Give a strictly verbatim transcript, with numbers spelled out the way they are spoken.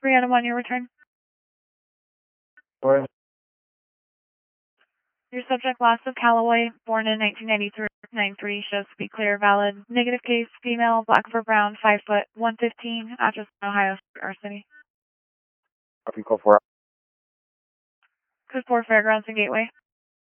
Brianna, on your return. Where? Your subject, Loss of Callaway, born in nineteen ninety-three, ninety-three, shows to be clear, valid. Negative case, female, black fur brown, five foot, one fifteen, address Ohio, our city. Copy, call for. Code four, Fairgrounds and Gateway.